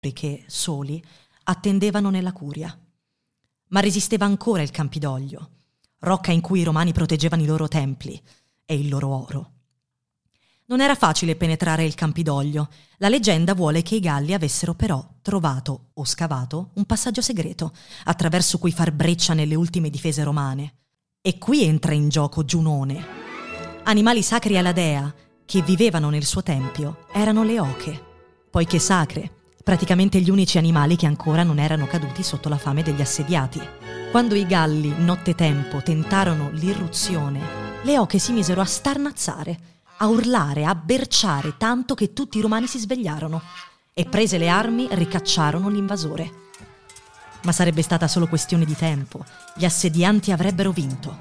che, soli, attendevano nella curia. Ma resisteva ancora il Campidoglio, rocca in cui i romani proteggevano i loro templi e il loro oro. Non era facile penetrare il Campidoglio. La leggenda vuole che i Galli avessero però trovato o scavato un passaggio segreto attraverso cui far breccia nelle ultime difese romane. E qui entra in gioco Giunone. Animali sacri alla dea che vivevano nel suo tempio erano le oche, poiché sacre, praticamente gli unici animali che ancora non erano caduti sotto la fame degli assediati. Quando i Galli, nottetempo, tentarono l'irruzione, le oche si misero a starnazzare, a urlare, a berciare, tanto che tutti i romani si svegliarono e, prese le armi, ricacciarono l'invasore. Ma sarebbe stata solo questione di tempo. Gli assedianti avrebbero vinto.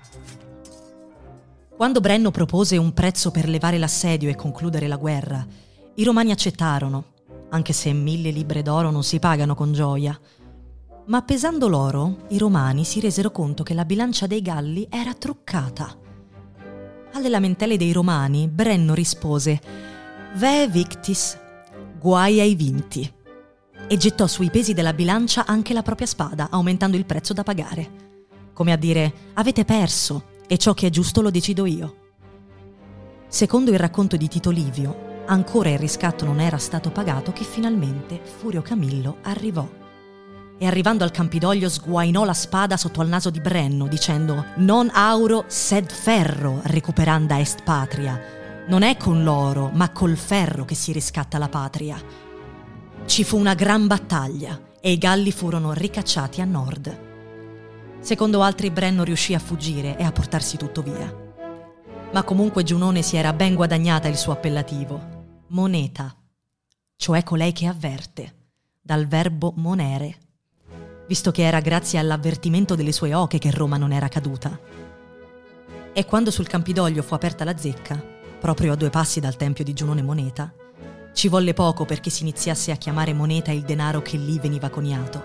Quando Brenno propose un prezzo per levare l'assedio e concludere la guerra, i romani accettarono, anche se 1000 libbre d'oro non si pagano con gioia. Ma pesando l'oro, i romani si resero conto che la bilancia dei Galli era truccata. Alle lamentele dei romani, Brenno rispose «Vae victis», guai ai vinti, e gettò sui pesi della bilancia anche la propria spada, aumentando il prezzo da pagare. Come a dire «avete perso e ciò che è giusto lo decido io». Secondo il racconto di Tito Livio, ancora il riscatto non era stato pagato che finalmente Furio Camillo arrivò. E arrivando al Campidoglio sguainò la spada sotto al naso di Brenno, dicendo «Non auro sed ferro recuperanda est patria». Non è con l'oro, ma col ferro che si riscatta la patria. Ci fu una gran battaglia e i Galli furono ricacciati a nord. Secondo altri Brenno riuscì a fuggire e a portarsi tutto via. Ma comunque Giunone si era ben guadagnata il suo appellativo, moneta, cioè colei che avverte, dal verbo monere, visto che era grazie all'avvertimento delle sue oche che Roma non era caduta. E quando sul Campidoglio fu aperta la zecca, proprio a 2 passi dal tempio di Giunone Moneta, ci volle poco perché si iniziasse a chiamare moneta il denaro che lì veniva coniato.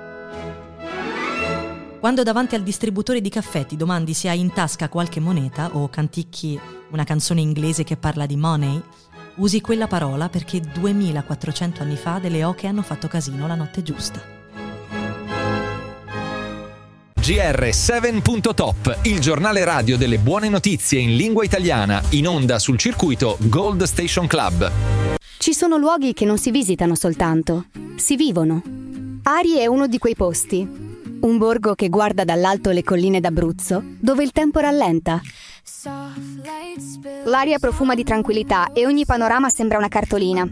Quando davanti al distributore di caffè ti domandi se hai in tasca qualche moneta o canticchi una canzone inglese che parla di money, usi quella parola perché 2400 anni fa delle oche hanno fatto casino la notte giusta. GR7.top, il giornale radio delle buone notizie in lingua italiana, in onda sul circuito Gold Station Club. Ci sono luoghi che non si visitano soltanto, si vivono. Ari è uno di quei posti. Un borgo che guarda dall'alto le colline d'Abruzzo, dove il tempo rallenta. L'aria profuma di tranquillità e ogni panorama sembra una cartolina.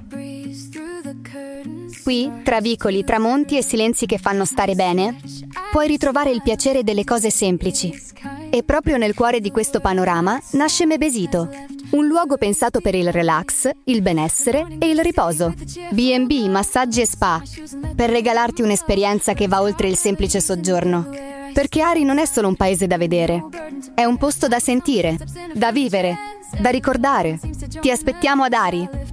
Qui, tra vicoli, tramonti e silenzi che fanno stare bene, puoi ritrovare il piacere delle cose semplici. E proprio nel cuore di questo panorama nasce Mebesito, un luogo pensato per il relax, il benessere e il riposo. B&B, massaggi e spa, per regalarti un'esperienza che va oltre il semplice soggiorno. Perché Ari non è solo un paese da vedere, è un posto da sentire, da vivere, da ricordare. Ti aspettiamo ad Ari.